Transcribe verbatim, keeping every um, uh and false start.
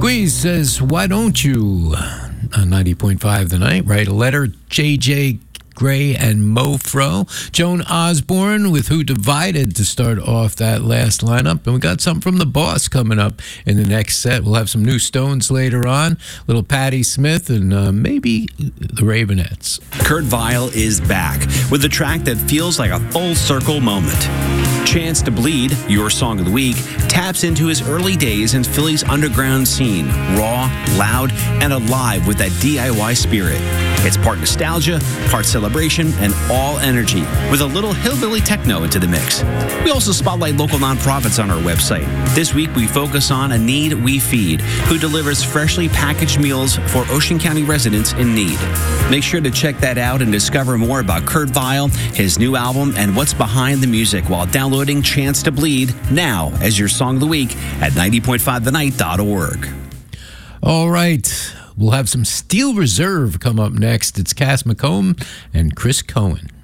Squeeze says, why don't you, on ninety point five The Night, write a letter, J J Gray and Mofro. Joan Osborne with Who Divided to start off that last lineup. And we got something from The Boss coming up in the next set. We'll have some new Stones later on, little Patti Smith, and uh, maybe the Ravenettes. Kurt Vile is back with a track that feels like a full circle moment. Chance to Bleed, your song of the week, taps into his early days in Philly's underground scene, raw, loud, and alive with that D I Y spirit. It's part nostalgia, part celebration, and all energy, with a little hillbilly techno into the mix. We also spotlight local nonprofits on our website. This week, we focus on A Need We Feed, who delivers freshly packaged meals for Ocean County residents in need. Make sure to check that out and discover more about Kurt Vile, his new album, and what's behind the music while downloading Chance to Bleed now as your song of the week at ninety point five the night dot org. All right. We'll have some Steel Reserve come up next. It's Cass McComb and Chris Cohen.